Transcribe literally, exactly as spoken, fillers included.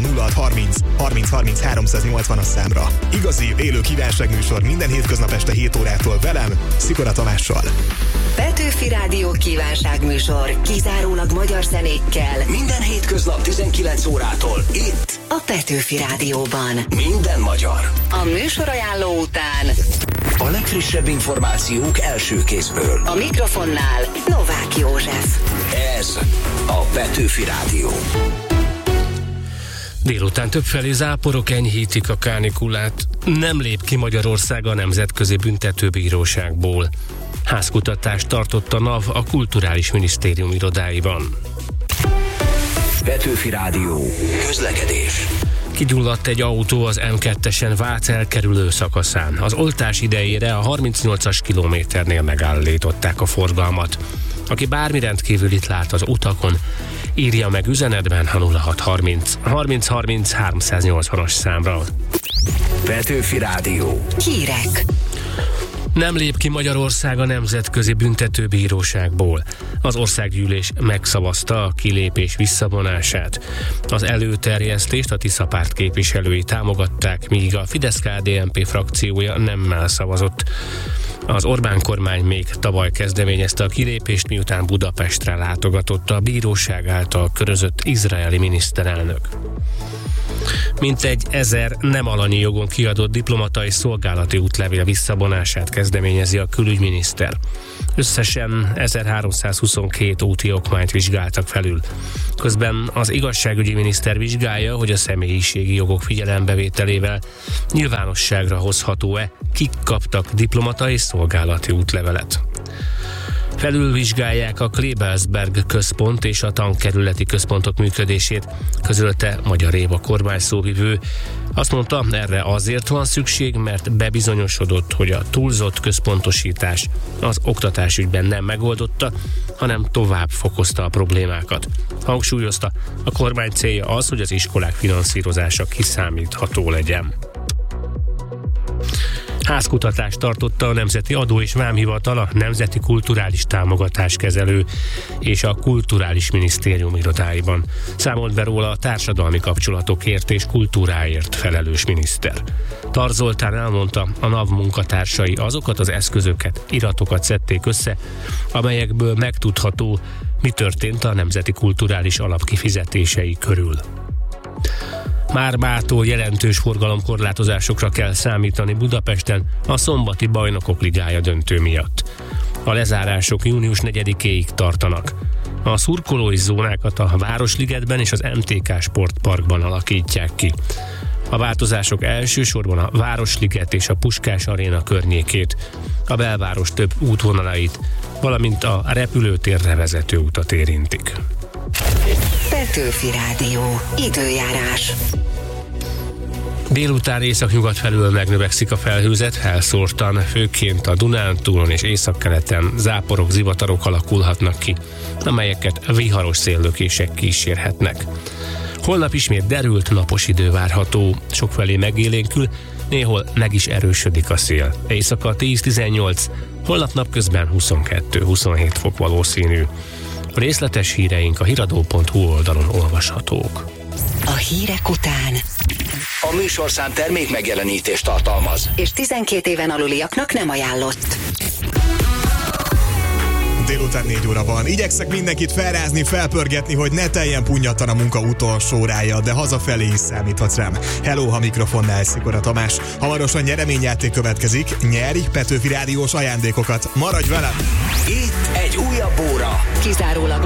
nulla hat harminc harminc harminc háromszáznyolcvanas számra. Igazi, élő kívánságműsor minden hétköznap este hét órától velem, Szikora Tamással. Petőfi Rádió kívánságműsor kizárólag magyar zenékkel. Minden hétköznap tizenkilenc órától itt A Petőfi Rádióban. Minden magyar. A műsorajánló után A legfrissebb információk első kézből. a mikrofonnál Novák József. Ez a Petőfi Rádió. Délután többfelé záporok enyhítik a kánikulát. Nem lép ki Magyarország a Nemzetközi Büntetőbíróságból. Házkutatást tartott a NAV a Kulturális Minisztérium irodáiban. Petőfi Rádió. Közlekedés. Kigyulladt egy autó az M kettesen Vác elkerülő szakaszán. Az oltás idejére a harmincnyolcas kilométernél megállították a forgalmat. Aki bármi rendkívülit lát az utakon, írja meg üzenetben a nulla hat harminc harminc harminc háromszáznyolcvanas számra. Petőfi Rádió. Hírek. Nem lép ki Magyarország a Nemzetközi Büntetőbíróságból. Az országgyűlés megszavazta a kilépés visszavonását. Az előterjesztést a Tisza párt képviselői támogatták, míg a Fidesz-ká dé en pé frakciója nemmel szavazott. Az Orbán kormány még tavaly kezdeményezte a kilépést, miután Budapestre látogatott a bíróság által körözött izraeli miniszterelnök. Mintegy ezer nem alanyi jogon kiadott diplomatai szolgálati útlevél visszavonását kezdeményezi a külügyminiszter. Összesen ezerháromszázhuszonkettő úti okmányt vizsgáltak felül. Közben az igazságügyi miniszter vizsgálja, hogy a személyiségi jogok figyelembevételével nyilvánosságra hozható-e, kik kaptak diplomatai szolgálati útlevelet. Felülvizsgálják a Klebelsberg központ és a tankerületi központok működését, közölte Magyar Éva kormányszóvivő. Azt mondta, erre azért van szükség, mert bebizonyosodott, hogy a túlzott központosítás az oktatásügyben nem megoldotta, hanem tovább fokozta a problémákat. Hangsúlyozta, a kormány célja az, hogy az iskolák finanszírozása kiszámítható legyen. Házkutatást tartotta a Nemzeti Adó- és Vámhivatal, a Nemzeti Kulturális Támogatáskezelő és a Kulturális Minisztérium irodáiban. Számolt be róla a társadalmi kapcsolatokért és kultúráért felelős miniszter. Tar Zoltán elmondta, a NAV munkatársai azokat az eszközöket, iratokat szedték össze, amelyekből megtudható, mi történt a Nemzeti Kulturális Alap kifizetései körül. Már mától jelentős forgalomkorlátozásokra kell számítani Budapesten a szombati Bajnokok Ligája döntő miatt. A lezárások június negyedikéig tartanak. A szurkolói zónákat a Városligetben és az em té ká Sportparkban alakítják ki. A változások elsősorban a Városliget és a Puskás Aréna környékét, a belváros több útvonalait, valamint a repülőtérre vezető utat érintik. Petőfi Rádió. Időjárás. Délután északnyugat felől megnövekszik a felhőzet, elszórtan, főként a Dunántúlon és északkeleten záporok, zivatarok alakulhatnak ki, amelyeket viharos széllökések kísérhetnek. Holnap ismét derült, napos idő várható, sokfelé megélénkül, néhol meg is erősödik a szél. Éjszaka tíz-tizennyolc, holnap napközben huszonkettő-huszonhét fok valószínű. A részletes híreink a hiradó pont hu oldalon olvashatók. A hírek után A műsorszám termék megjelenítést tartalmaz. és tizenkét éven aluliaknak nem ajánlott. Délután négy óra van. Igyekszek mindenkit felrázni, felpörgetni, hogy ne teljen punnyattan a munka utolsó órája, de hazafelé is számíthatsz rám. Hello, a mikrofonnál Szikora Tamás. Hamarosan nyereményjáték következik. Nyerj Petőfi Rádiós ajándékokat. Maradj velem! Itt egy újabb óra. Kizárólag